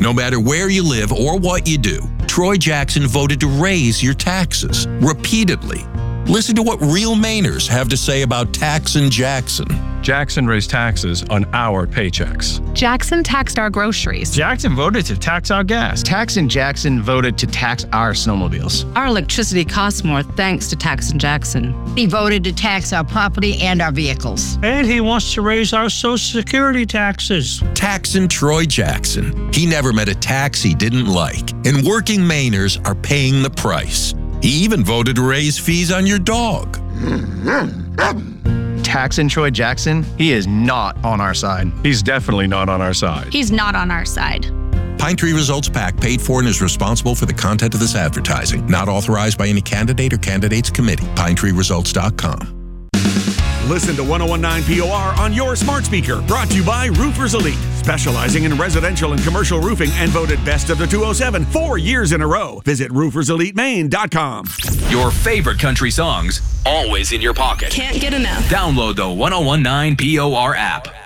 No matter where you live or what you do, Troy Jackson voted to raise your taxes repeatedly. Listen to what real Mainers have to say about Taxin' Jackson. Jackson raised taxes on our paychecks. Jackson taxed our groceries. Jackson voted to tax our gas. Taxin' Jackson voted to tax our snowmobiles. Our electricity costs more thanks to Taxin' Jackson. He voted to tax our property and our vehicles. And he wants to raise our Social Security taxes. Taxin' Troy Jackson. He never met a tax he didn't like, and working Mainers are paying the price. He even voted to raise fees on your dog. Taxin' Troy Jackson, he is not on our side. He's definitely not on our side. He's not on our side. Pine Tree Results PAC paid for and is responsible for the content of this advertising. Not authorized by any candidate or candidates committee. PineTreeResults.com. Listen to 1019 POR on your smart speaker. Brought to you by Roofers Elite, specializing in residential and commercial roofing and voted best of the 207 4 years in a row. Visit rooferselitemaine.com. Your favorite country songs, always in your pocket. Can't get enough. Download the 1019 POR app.